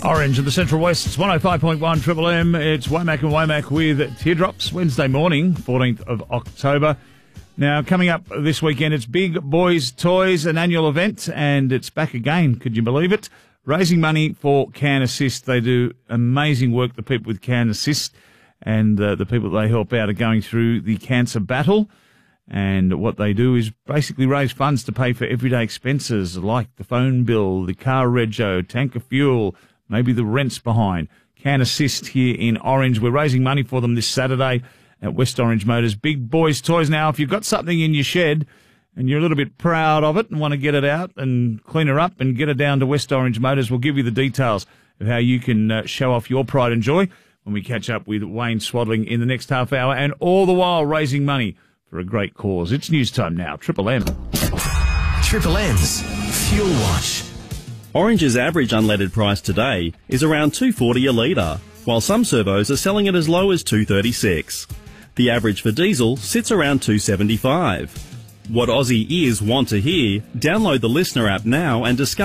Orange in the Central West. It's 105.1 Triple M. It's Womack and Womack with Teardrops. Wednesday morning, 14th of October. Now, coming up this weekend, it's Big Boys Toys, an annual event, and it's back again. Could you believe it? Raising money for Can Assist. They do amazing work, the people with Can Assist, and the people that they help out are going through the cancer battle. And what they do is basically raise funds to pay for everyday expenses like the phone bill, the car rego, tank of fuel, maybe the rent's behind. Can Assist here in Orange. We're raising money for them this Saturday at West Orange Motors. Big Boys Toys. Now, if you've got something in your shed and you're a little bit proud of it and want to get it out and clean her up and get it down to West Orange Motors, we'll give you the details of how you can show off your pride and joy when we catch up with Wayne Swaddling in the next half hour, and all the while raising money for a great cause. It's news time now. Triple M. Triple M's Fuel Watch. Orange's average unleaded price today is around $2.40 a litre, while some servos are selling it as low as $2.36. The average for diesel sits around $2.75. What Aussie ears want to hear? Download the Listener app now and discover